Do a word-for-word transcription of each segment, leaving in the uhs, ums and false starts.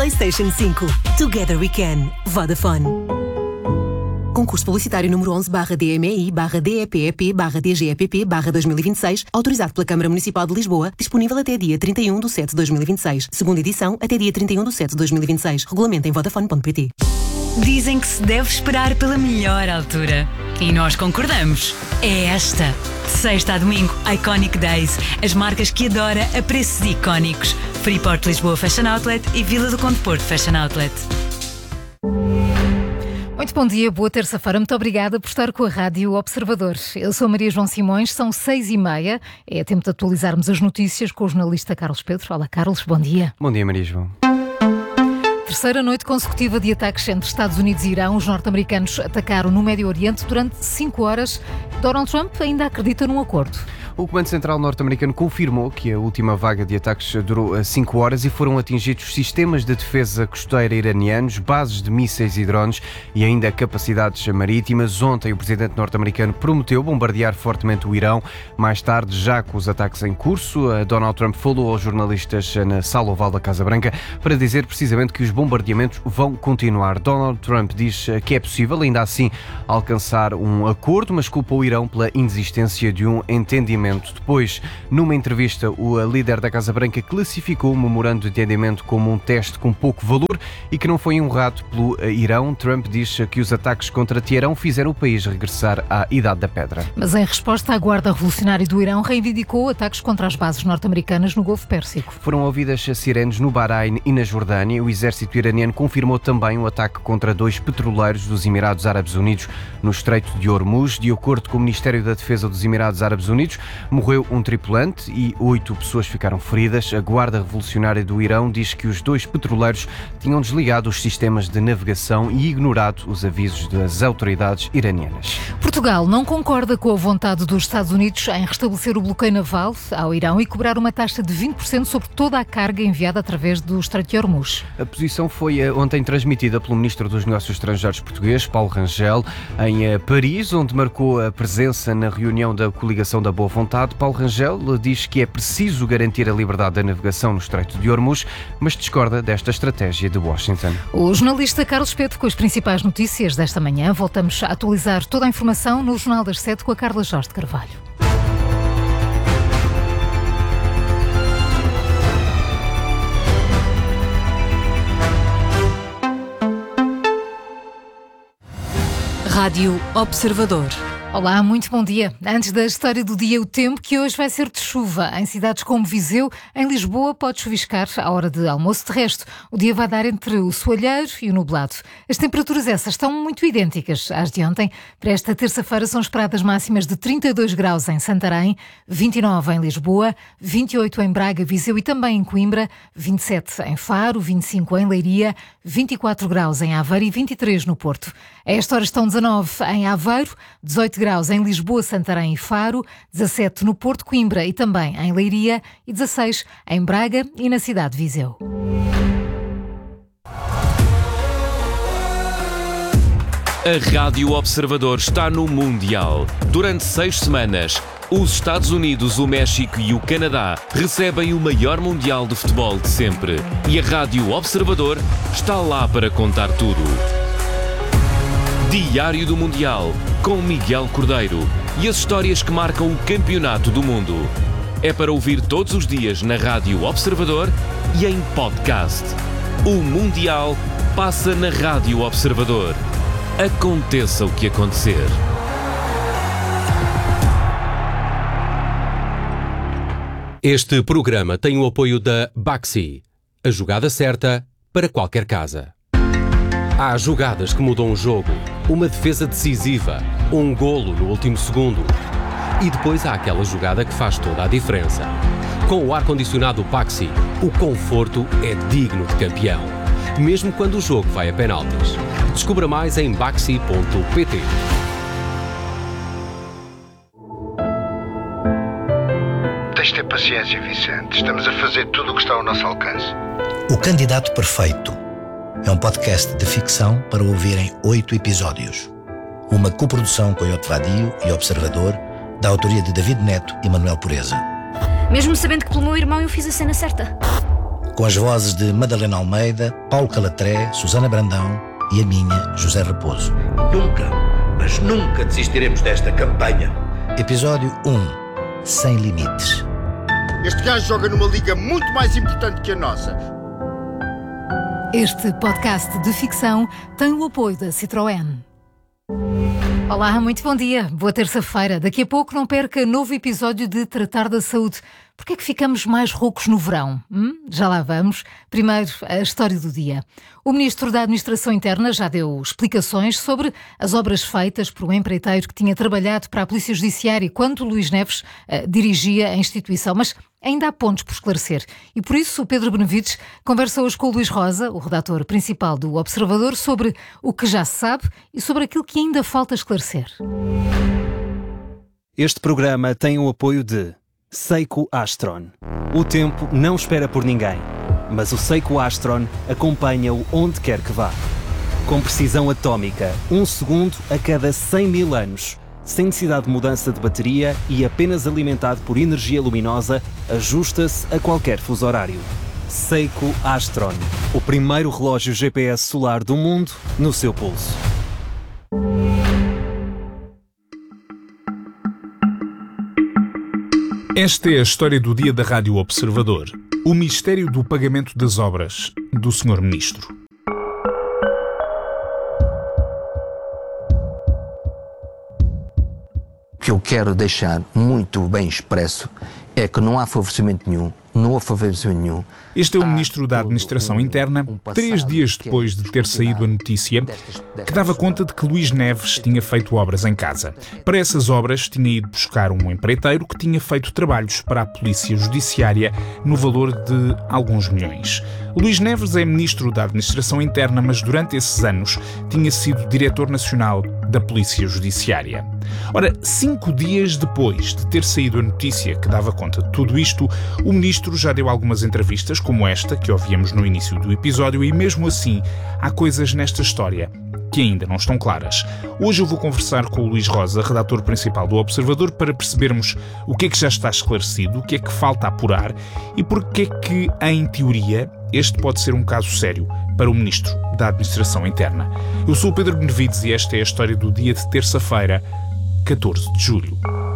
PlayStation cinco. Together we can. Vodafone. Concurso publicitário número onze barra D M E I barra D E P E P barra D G E P P barra dois mil e vinte e seis, autorizado pela Câmara Municipal de Lisboa, disponível até dia trinta e um de setembro de dois mil e vinte e seis. Segunda edição até dia trinta e um de setembro de dois mil e vinte e seis. Regulamento em vodafone ponto pt. Dizem que se deve esperar pela melhor altura. E nós concordamos. É esta. De sexta a domingo, Iconic Days. As marcas que adora a preços icónicos. Freeport Lisboa Fashion Outlet e Vila do Conde Porto Fashion Outlet. Muito bom dia, boa terça-feira. Muito obrigada por estar com a Rádio Observador. Eu sou a Maria João Simões, são seis e meia. É tempo de atualizarmos as notícias com o jornalista Carlos Pedro. Olá, Carlos, bom dia. Bom dia, Maria João. Terceira noite consecutiva de ataques entre Estados Unidos e Irão. Os norte-americanos atacaram no Médio Oriente durante cinco horas. Donald Trump ainda acredita num acordo. O Comando Central norte-americano confirmou que a última vaga de ataques durou cinco horas e foram atingidos sistemas de defesa costeira iranianos, bases de mísseis e drones e ainda capacidades marítimas. Ontem o presidente norte-americano prometeu bombardear fortemente o Irão. Mais tarde, já com os ataques em curso, Donald Trump falou aos jornalistas na sala oval da Casa Branca para dizer precisamente que os bombardeamentos vão continuar. Donald Trump diz que é possível, ainda assim, alcançar um acordo, mas culpa o Irão pela inexistência de um entendimento. Depois, numa entrevista, o líder da Casa Branca classificou o memorando de entendimento como um teste com pouco valor e que não foi honrado pelo Irão. Trump diz que os ataques contra Teherão fizeram o país regressar à Idade da Pedra. Mas em resposta, a Guarda Revolucionária do Irão reivindicou ataques contra as bases norte-americanas no Golfo Pérsico. Foram ouvidas sirenes no Bahrein e na Jordânia. O exército iraniano confirmou também o ataque contra dois petroleiros dos Emirados Árabes Unidos no Estreito de Hormuz. De acordo com o Ministério da Defesa dos Emirados Árabes Unidos, morreu um tripulante e oito pessoas ficaram feridas. A Guarda Revolucionária do Irão diz que os dois petroleiros tinham desligado os sistemas de navegação e ignorado os avisos das autoridades iranianas. Portugal não concorda com a vontade dos Estados Unidos em restabelecer o bloqueio naval ao Irão e cobrar uma taxa de vinte por cento sobre toda a carga enviada através do Estreito de Hormuz. A posição foi ontem transmitida pelo Ministro dos Negócios Estrangeiros português, Paulo Rangel, em Paris, onde marcou a presença na reunião da Coligação da Boa Vontade. Paulo Rangel diz que é preciso garantir a liberdade da navegação no Estreito de Hormuz, mas discorda desta estratégia de Washington. O jornalista Carlos Pedro com as principais notícias desta manhã. Voltamos a atualizar toda a informação no Jornal das Sete com a Carla Jorge de Carvalho. Rádio Observador. Olá, muito bom dia. Antes da história do dia, o tempo que hoje vai ser de chuva. Em cidades como Viseu, em Lisboa, pode chuviscar à hora de almoço. De resto, o dia vai dar entre o soalheiro e o nublado. As temperaturas essas estão muito idênticas às de ontem. Para esta terça-feira são esperadas máximas de trinta e dois graus em Santarém, vinte e nove em Lisboa, vinte e oito em Braga, Viseu e também em Coimbra, vinte e sete em Faro, vinte e cinco em Leiria, vinte e quatro graus em Aveiro e vinte e três no Porto. A esta hora estão dezanove em Aveiro, dezoito graus em Lisboa, Santarém e Faro, dezassete no Porto, Coimbra e também em Leiria e dezasseis em Braga e na cidade de Viseu. A Rádio Observador está no Mundial. Durante seis semanas, os Estados Unidos, o México e o Canadá recebem o maior Mundial de futebol de sempre. E a Rádio Observador está lá para contar tudo. Diário do Mundial, com Miguel Cordeiro e as histórias que marcam o campeonato do mundo. É para ouvir todos os dias na Rádio Observador e em podcast. O Mundial passa na Rádio Observador. Aconteça o que acontecer. Este programa tem o apoio da Baxi, a jogada certa para qualquer casa. Há jogadas que mudam o jogo, uma defesa decisiva, um golo no último segundo. E depois há aquela jogada que faz toda a diferença. Com o ar-condicionado Baxi, o conforto é digno de campeão, mesmo quando o jogo vai a penaltis. Descubra mais em baxi ponto pt. Tens de ter paciência, Vicente. Estamos a fazer tudo o que está ao nosso alcance. O Candidato Perfeito é um podcast de ficção para ouvir em oito episódios. Uma coprodução com Iote Radio e Observador, da autoria de David Neto e Manuel Pureza. Mesmo sabendo que pelo meu irmão eu fiz a cena certa. com as vozes de Madalena Almeida, Paulo Calatré, Susana Brandão e a minha, José Raposo. Nunca, mas nunca desistiremos desta campanha. Episódio um. Sem limites. Este gajo joga numa liga muito mais importante que a nossa. Este podcast de ficção tem o apoio da Citroën. Olá, muito bom dia. Boa terça-feira. Daqui a pouco não perca novo episódio de Tratar da Saúde. Porquê é que ficamos mais roucos no verão? Hum? Já lá vamos. Primeiro, a história do dia. O Ministro da Administração Interna já deu explicações sobre as obras feitas por um empreiteiro que tinha trabalhado para a Polícia Judiciária quando Luís Neves uh, dirigia a instituição. Mas ainda há pontos por esclarecer. E por isso o Pedro Benevides conversa hoje com o Luís Rosa, o redator principal do Observador, sobre o que já se sabe e sobre aquilo que ainda falta esclarecer. Este programa tem o apoio de Seiko Astron. O tempo não espera por ninguém, mas o Seiko Astron acompanha-o onde quer que vá. Com precisão atómica, um segundo a cada cem mil anos. Sem necessidade de mudança de bateria e apenas alimentado por energia luminosa, ajusta-se a qualquer fuso horário. Seiko Astron, o primeiro relógio G P S solar do mundo no seu pulso. Esta é a história do dia da Rádio Observador. O mistério do pagamento das obras do senhor Ministro. O que eu quero deixar muito bem expresso é que não há favorecimento nenhum, não há favorecimento nenhum. Este é o Ministro da Administração Interna, três dias depois de ter saído a notícia que dava conta de que Luís Neves tinha feito obras em casa. Para essas obras tinha ido buscar um empreiteiro que tinha feito trabalhos para a Polícia Judiciária no valor de alguns milhões. Luís Neves é Ministro da Administração Interna, mas durante esses anos tinha sido Diretor Nacional da Polícia Judiciária. Ora, cinco dias depois de ter saído a notícia que dava conta de tudo isto, o Ministro já deu algumas entrevistas, como esta, que ouvíamos no início do episódio, e mesmo assim há coisas nesta história que ainda não estão claras. Hoje eu vou conversar com o Luís Rosa, redator principal do Observador, para percebermos o que é que já está esclarecido, o que é que falta apurar e porque é que, em teoria, este pode ser um caso sério para o Ministro da Administração Interna. Eu sou o Pedro Benevides e esta é a história do dia de terça-feira, catorze de julho.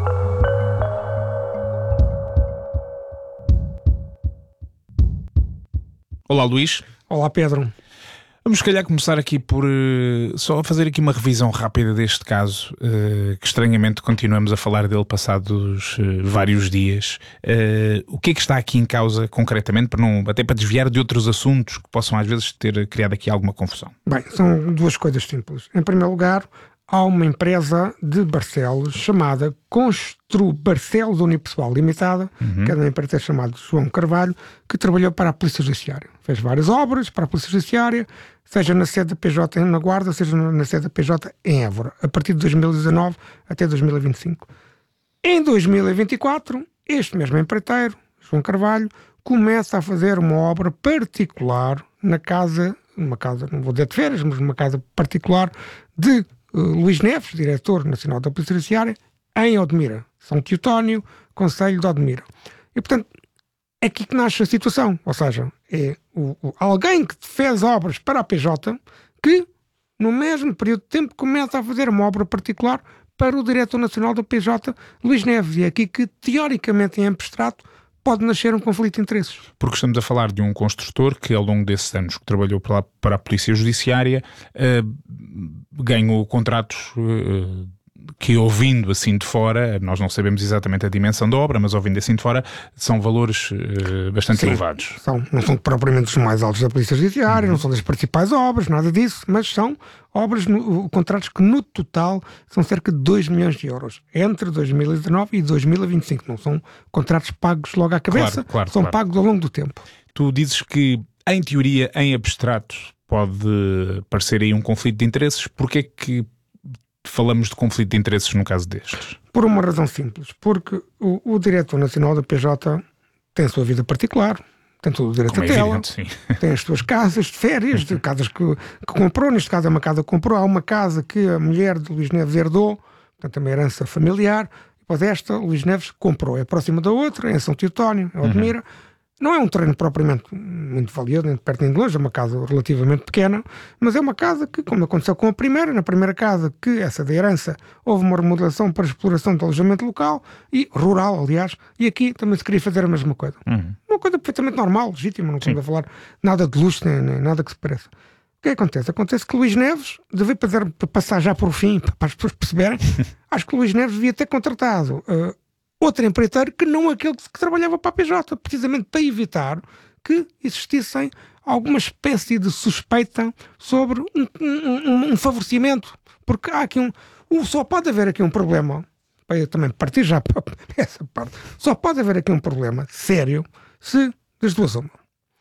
Olá, Luís. Olá, Pedro. Vamos, se calhar, começar aqui por uh, só fazer aqui uma revisão rápida deste caso, uh, que estranhamente continuamos a falar dele passados uh, vários dias. Uh, o que é que está aqui em causa concretamente, para não, até para desviar de outros assuntos que possam às vezes ter criado aqui alguma confusão? Bem, são duas coisas simples. Em primeiro lugar, há uma empresa de Barcelos chamada Constru Barcelos Unipessoal Limitada, uhum. que é uma empresa chamada João Carvalho, que trabalhou para a Polícia Judiciária. Fez várias obras para a Polícia Judiciária, seja na sede da P J na Guarda, seja na sede da P J em Évora, a partir de dois mil e dezanove até dois mil e vinte e cinco. Em dois mil e vinte e quatro, este mesmo empreiteiro, João Carvalho, começa a fazer uma obra particular na casa, uma casa, não vou dizer de férias, mas uma casa particular de uh, Luís Neves, Diretor Nacional da Polícia Judiciária, em Odmira, São Teotónio, Concelho de Odmira. E, portanto, é aqui que nasce a situação, ou seja, é o, o, alguém que fez obras para a P J que, no mesmo período de tempo, começa a fazer uma obra particular para o Diretor Nacional da P J, Luís Neves. E é aqui que, teoricamente, em abstrato, pode nascer um conflito de interesses. Porque estamos a falar de um construtor que, ao longo desses anos que trabalhou para a, para a Polícia Judiciária, uh, ganhou contratos uh, que, ouvindo assim de fora, nós não sabemos exatamente a dimensão da obra, mas ouvindo assim de fora, são valores uh, bastante Sim, elevados. São, não são propriamente os mais altos da Polícia Judiciária, uhum. não são das principais obras, nada disso, mas são obras, no, contratos que no total são cerca de dois milhões de euros, entre dois mil e dezanove e dois mil e vinte e cinco. Não são contratos pagos logo à cabeça, claro, claro, são claro. pagos ao longo do tempo. Tu dizes que, em teoria, em abstrato, pode parecer aí um conflito de interesses. Porquê é que falamos de conflito de interesses no caso destes? Por uma razão simples, porque o, o Diretor Nacional da P J tem a sua vida particular, tem todo o direito a tela, tem as suas casas de férias, de casas que, que comprou, neste caso é uma casa que comprou, há uma casa que a mulher de Luís Neves herdou, portanto é uma herança familiar, e depois esta Luís Neves comprou, é próxima da outra, é em São Teotónio, é Odmira, uhum. Não é um terreno propriamente muito valioso, nem de perto nem de longe, é uma casa relativamente pequena, mas é uma casa que, como aconteceu com a primeira, na primeira casa, que essa da herança, houve uma remodelação para exploração de alojamento local, e rural, aliás, e aqui também se queria fazer a mesma coisa. Uhum. Uma coisa perfeitamente normal, legítima, não estamos a falar nada de luxo, nem, nem nada que se pareça. O que acontece? Acontece que Luís Neves, devia para passar já por fim, para as pessoas perceberem, acho que Luís Neves devia ter contratado uh, outro empreiteiro que não aquele que trabalhava para a P J, precisamente para evitar que existissem alguma espécie de suspeita sobre um, um, um favorecimento, porque há aqui um, um só pode haver aqui um problema, para eu também partir já para essa parte, só pode haver aqui um problema sério se das duas uma.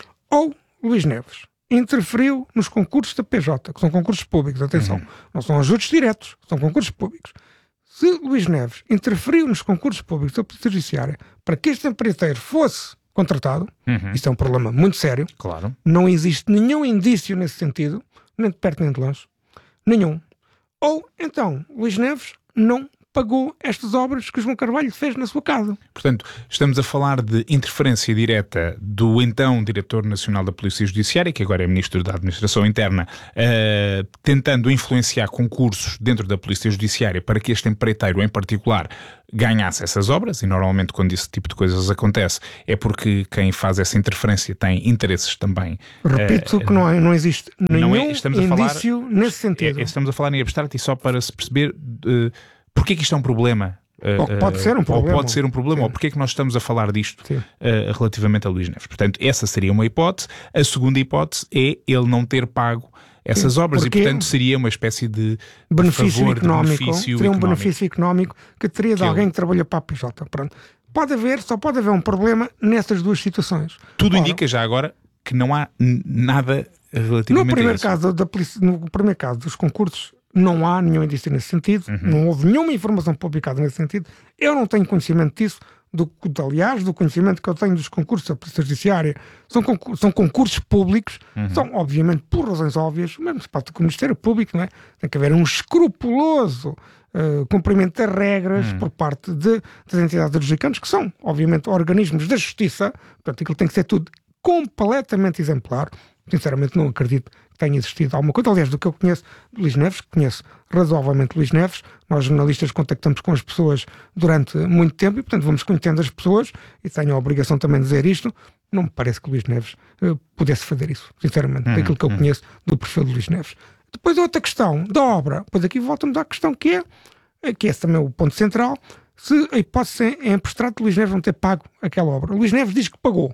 Ou Luís Neves interferiu nos concursos da P J, que são concursos públicos, atenção, uhum. não são ajudos diretos, são concursos públicos. Se Luís Neves interferiu nos concursos públicos da Polícia Judiciária para que este empreiteiro fosse contratado, uhum. isso é um problema muito sério. Claro. Não existe nenhum indício nesse sentido, nem de perto nem de longe. Nenhum. Ou, então, Luís Neves não pagou estas obras que o João Carvalho fez na sua casa. Portanto, estamos a falar de interferência direta do então Diretor Nacional da Polícia Judiciária, que agora é Ministro da Administração Interna, uh, tentando influenciar concursos dentro da Polícia Judiciária para que este empreiteiro em particular ganhasse essas obras, e normalmente quando esse tipo de coisas acontece é porque quem faz essa interferência tem interesses também. Repito uh, que não, é, não existe nenhum não é, estamos indício a falar, nesse sentido. É, estamos a falar em abstrato e só para se perceber... Uh, Porquê que isto é um problema? Ou pode ser um problema. Ou pode ser um problema, Sim. ou porquê que nós estamos a falar disto uh, relativamente a Luís Neves? Portanto, essa seria uma hipótese. A segunda hipótese é ele não ter pago essas Sim, obras e, portanto, seria uma espécie de benefício favor, económico. De benefício seria um económico. benefício económico que teria de que alguém ele... que trabalha para a P J. Pronto. Pode haver, só pode haver um problema nessas duas situações. Tudo Ora, indica já agora que não há nada relativamente no primeiro a isso. Caso da polícia, no primeiro caso dos concursos, não há nenhum indício nesse sentido, uhum. não houve nenhuma informação publicada nesse sentido. Eu não tenho conhecimento disso, do, aliás, do conhecimento que eu tenho dos concursos da Polícia Judiciária. São, concursos, são concursos públicos, uhum. são, obviamente, por razões óbvias, mesmo se pode com o Ministério Público, não é? Tem que haver um escrupuloso uh, cumprimento das regras uhum. por parte de, das entidades adjudicantes, que são, obviamente, organismos da Justiça. Portanto, aquilo tem que ser tudo completamente exemplar. Sinceramente, não acredito que tenha existido alguma coisa. Aliás, do que eu conheço de Luís Neves, que conheço razoavelmente Luís Neves, nós jornalistas contactamos com as pessoas durante muito tempo e, portanto, vamos conhecendo as pessoas e tenho a obrigação também de dizer isto. Não me parece que Luís Neves uh, pudesse fazer isso, sinceramente, hum, daquilo que eu hum. conheço do perfil de Luís Neves. Depois, outra questão da obra. Pois aqui voltamos à questão que é, que esse também é o ponto central, se a hipótese é abstrato de Luís Neves não ter pago aquela obra. Luís Neves diz que pagou.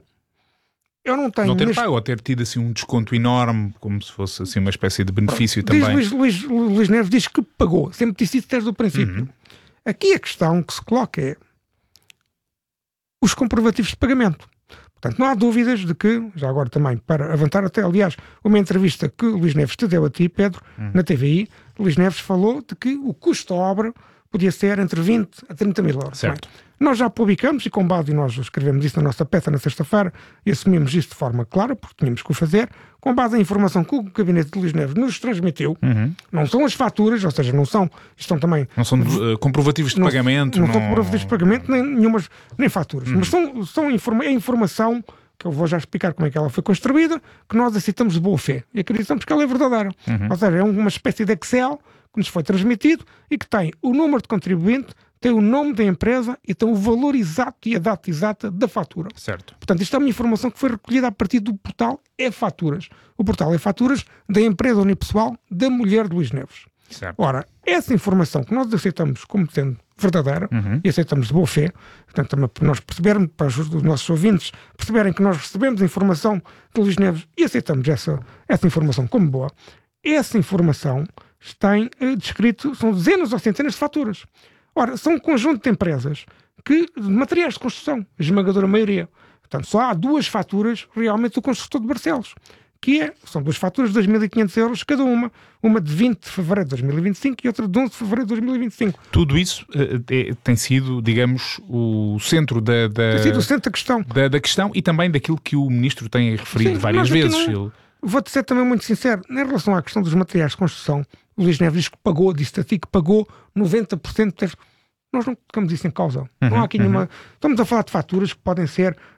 Eu não tenho... Não ter neste... pago ou ter tido assim um desconto enorme, como se fosse assim uma espécie de benefício diz, também. Luís, Luís, Luís Neves diz que pagou. Sempre disse isso desde o princípio. Uhum. Aqui a questão que se coloca é os comprovativos de pagamento. Portanto, não há dúvidas de que, já agora também, para avançar até, aliás, uma entrevista que Luís Neves te deu a ti, Pedro, uhum. na T V I, Luís Neves falou de que o custo da obra podia ser entre vinte a trinta mil euros. Certo. Nós já publicamos, e com base, e nós escrevemos isso na nossa peça na sexta-feira, e assumimos isso de forma clara, porque tínhamos que o fazer, com base na informação que o gabinete de Luís Neves nos transmitiu, uhum. não são as faturas, ou seja, não são, estão também... Não são uh, comprovativos de não, pagamento. Não, não são comprovativos de pagamento, nem, nenhumas, nem faturas, uhum. mas são, são informa é informação, que eu vou já explicar como é que ela foi construída, que nós aceitamos de boa fé, e acreditamos que ela é verdadeira. Uhum. Ou seja, é uma espécie de Excel que nos foi transmitido e que tem o número de contribuinte, tem o nome da empresa e tem o valor exato e a data exata da fatura. Certo. Portanto, isto é uma informação que foi recolhida a partir do portal E-Faturas. O portal E-Faturas da empresa unipessoal da mulher de Luís Neves. Certo. Ora, essa informação que nós aceitamos como sendo verdadeira uhum. e aceitamos de boa fé, portanto, também para nós percebermos, para os nossos ouvintes perceberem que nós recebemos a informação de Luís Neves e aceitamos essa, essa informação como boa, essa informação tem eh, descrito, são dezenas ou centenas de faturas. Ora, são um conjunto de empresas que, de materiais de construção, a esmagadora maioria. Portanto, só há duas faturas realmente do construtor de Barcelos, que é, são duas faturas de dois mil e quinhentos euros cada uma, uma de vinte de fevereiro de dois mil e vinte e cinco e outra de onze de fevereiro de dois mil e vinte e cinco. Tudo isso uh, é, tem sido, digamos, o centro da, da, tem sido o centro da questão. Da, da questão e também daquilo que o Ministro tem referido Sim, várias vezes. Não, Ele... Vou-te ser também muito sincero, em relação à questão dos materiais de construção, o Luís Neves diz que pagou, disse a ti que pagou noventa por cento. Nós não colocamos isso em causa. Uhum, não há aqui uhum. nenhuma... Estamos a falar de faturas que podem ser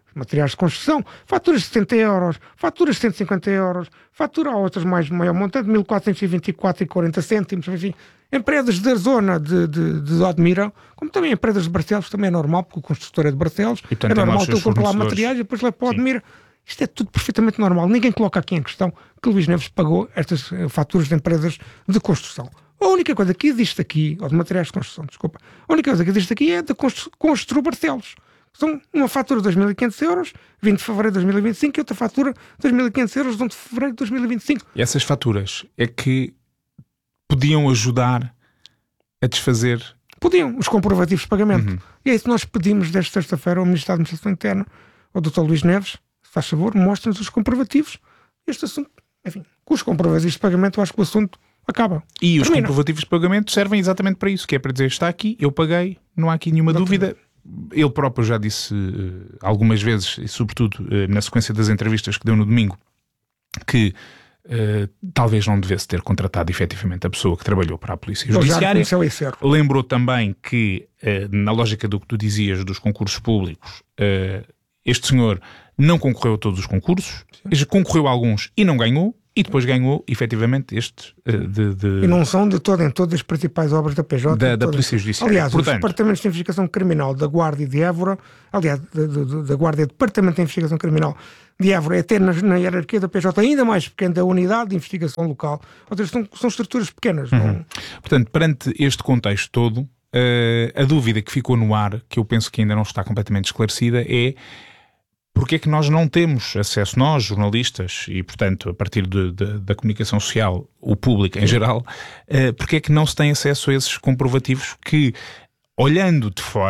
materiais de construção, faturas de setenta euros, faturas de cento e cinquenta euros, fatura a outras mais maior montante, mil quatrocentos e vinte e quatro vírgula quarenta cêntimos, enfim. Empresas da zona de, de, de Odmira, como também empresas de Barcelos, também é normal, porque o construtor é de Barcelos, e, portanto, é normal que eu compro lá materiais e depois levo para Odmira. Isto é tudo perfeitamente normal. Ninguém coloca aqui em questão que Luís Neves pagou estas faturas de empresas de construção. A única coisa que existe aqui, ou de materiais de construção, desculpa, a única coisa que existe aqui é de Constru Barcelos. São uma fatura de dois mil e quinhentos euros, vinte de fevereiro de dois mil e vinte e cinco, e outra fatura de dois mil e quinhentos euros, de onze de fevereiro de dois mil e vinte e cinco. E essas faturas é que podiam ajudar a desfazer... Podiam, os comprovativos de pagamento. Uhum. E é isso que nós pedimos desta sexta-feira ao Ministro da Administração Interna, ao doutor Luís Neves, se faz favor, mostre-nos os comprovativos. Este assunto, enfim, com os comprovativos de pagamento, eu acho que o assunto acaba. E Termina. Os comprovativos de pagamento servem exatamente para isso, que é para dizer, está aqui, eu paguei, não há aqui nenhuma Exatamente. dúvida. Ele próprio já disse uh, algumas vezes, e sobretudo uh, na sequência das entrevistas que deu no domingo, que uh, talvez não devesse ter contratado efetivamente a pessoa que trabalhou para a Polícia Judiciária. Lembrou também que, uh, na lógica do que tu dizias dos concursos públicos, uh, este senhor não concorreu a todos os concursos, Sim. concorreu a alguns e não ganhou, e depois ganhou, efetivamente, este uh, de, de... E não são de todo em todas as principais obras da P J. Da, da Polícia Judiciária. Aliás, Portanto, os departamentos de investigação criminal da Guarda de Évora, aliás, da, da, da Guarda e Departamento de Investigação Criminal de Évora, é até na, na hierarquia da P J ainda mais pequena, da Unidade de Investigação Local. Ou seja, são, são estruturas pequenas. Uhum. Não... Portanto, perante este contexto todo, uh, a dúvida que ficou no ar, que eu penso que ainda não está completamente esclarecida, é porque é que nós não temos acesso, nós, jornalistas, e portanto a partir de, de, da comunicação social, o público em geral, uh, porque é que não se tem acesso a esses comprovativos que, olhando de fora,